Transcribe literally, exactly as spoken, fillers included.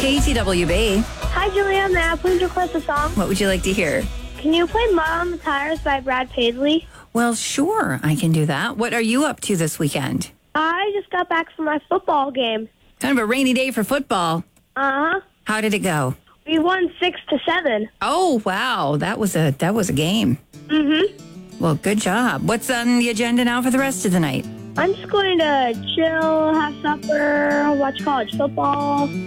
K T W B. Hi, Julia. May I please request a song? What would you like to hear? Can you play Mud on the Tires by Brad Paisley? Well, sure, I can do that. What are you up to this weekend? I just got back from my football game. Kind of a rainy day for football. Uh-huh. How did it go? We won six to seven. Oh, wow. That was a that was a game. Mm-hmm. Well, good job. What's on the agenda now for the rest of the night? I'm just going to chill, have supper, watch college football.